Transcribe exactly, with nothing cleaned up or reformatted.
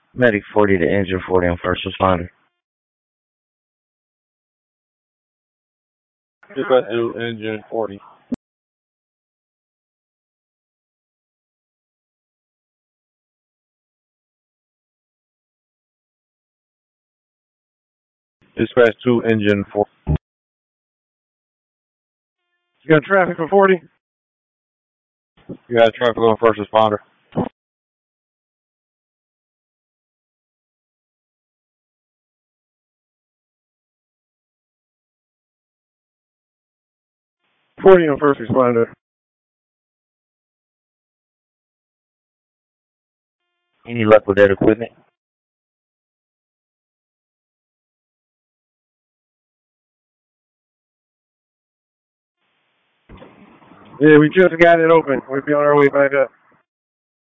Medic forty to engine forty on first responder. Dispatch to engine forty. Dispatch to engine forty. You got traffic for forty? You got traffic on first responder. forty on first responder. Any luck with that equipment? Yeah, we just got it open. We'll be on our way back up.